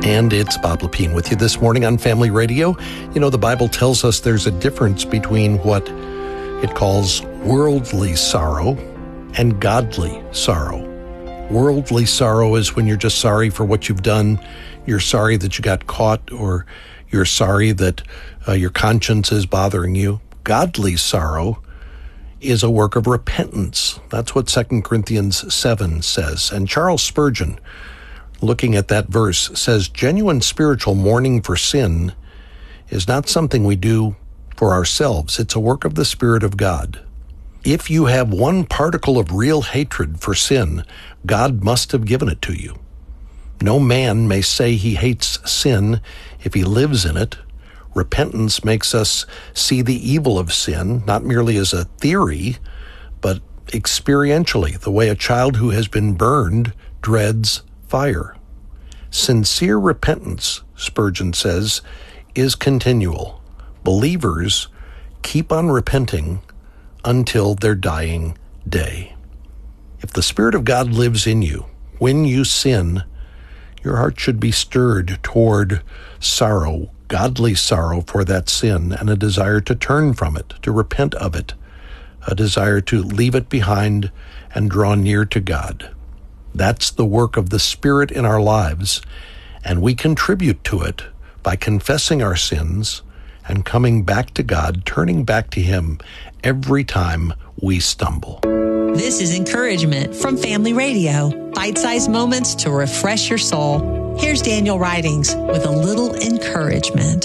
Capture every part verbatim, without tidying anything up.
And it's Bob Lepine with you this morning on Family Radio. You know, the Bible tells us there's a difference between what it calls worldly sorrow and godly sorrow. Worldly sorrow is when you're just sorry for what you've done. You're sorry that you got caught, or you're sorry that uh, your conscience is bothering you. Godly sorrow is a work of repentance. That's what Second Corinthians seven says. And Charles Spurgeon, looking at that verse, says genuine spiritual mourning for sin is not something we do for ourselves. It's a work of the Spirit of God. If you have one particle of real hatred for sin, God must have given it to you. No man may say he hates sin if he lives in it. Repentance makes us see the evil of sin, not merely as a theory, but experientially, the way a child who has been burned dreads fire. Sincere repentance, Spurgeon says, is continual. Believers keep on repenting until their dying day. If the Spirit of God lives in you, when you sin, your heart should be stirred toward sorrow, godly sorrow for that sin, and a desire to turn from it, to repent of it, a desire to leave it behind and draw near to God. That's the work of the Spirit in our lives, and we contribute to it by confessing our sins and coming back to God, turning back to Him every time we stumble. This is encouragement from Family Radio. Bite-sized moments to refresh your soul. Here's Daniel Ridings with a little encouragement.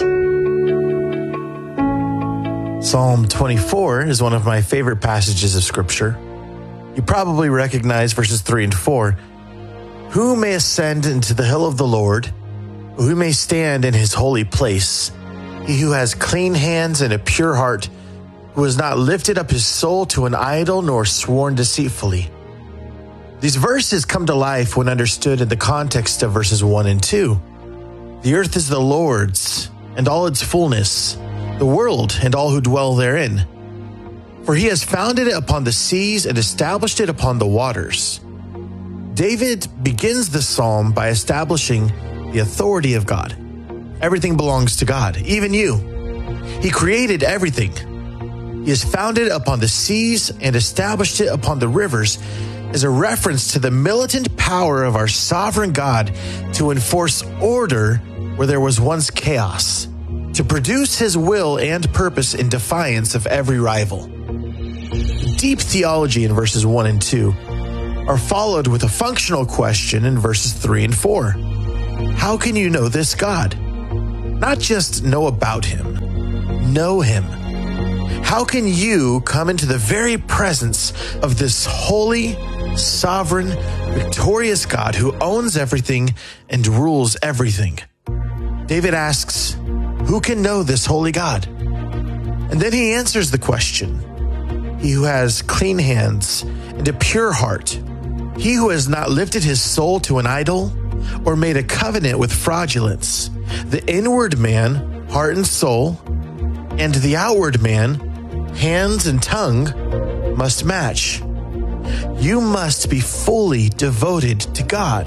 Psalm twenty-four is one of my favorite passages of Scripture. You probably recognize verses three and four. Who may ascend into the hill of the Lord? Who may stand in his holy place? He who has clean hands and a pure heart, who has not lifted up his soul to an idol nor sworn deceitfully. These verses come to life when understood in the context of verses one and two. The earth is the Lord's, and all its fullness, the world and all who dwell therein. For he has founded it upon the seas and established it upon the waters. David begins the psalm by establishing the authority of God. Everything belongs to God, even you. He created everything. He has founded it upon the seas and established it upon the rivers as a reference to the militant power of our sovereign God to enforce order where there was once chaos, to produce his will and purpose in defiance of every rival. Deep theology in verses one and two are followed with a functional question in verses three and four. How can you know this God? Not just know about him, know him. How can you come into the very presence of this holy, sovereign, victorious God who owns everything and rules everything? David asks, who can know this holy God? And then he answers the question. He who has clean hands and a pure heart, he who has not lifted his soul to an idol or made a covenant with fraudulence. The inward man, heart and soul, and the outward man, hands and tongue, must match. You must be fully devoted to God.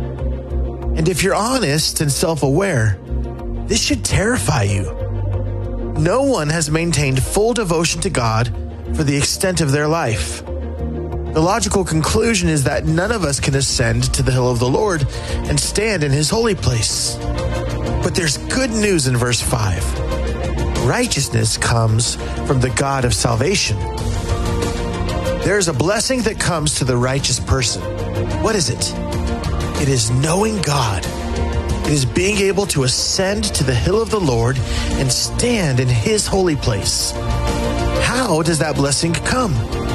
And if you're honest and self-aware, this should terrify you. No one has maintained full devotion to God for the extent of their life. The logical conclusion is that none of us can ascend to the hill of the Lord and stand in his holy place. But there's good news in verse five. Righteousness comes from the God of salvation. There's a blessing that comes to the righteous person. What is it? It is knowing God. It is being able to ascend to the hill of the Lord and stand in his holy place. How does that blessing come?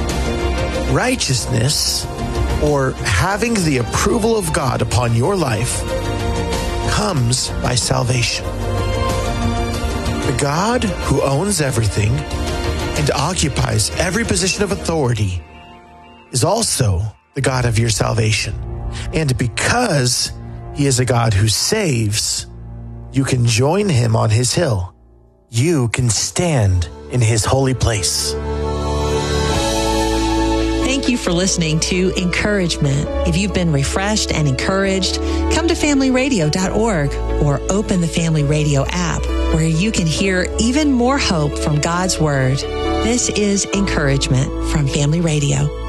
Righteousness, or having the approval of God upon your life, comes by salvation. The God who owns everything and occupies every position of authority is also the God of your salvation. And because he is a God who saves, you can join him on his hill. You can stand in his holy place. Thank you you for listening to Encouragement. If you've been refreshed and encouraged, come to family radio dot org or open the Family Radio app, where you can hear even more hope from God's Word. This is Encouragement from Family Radio.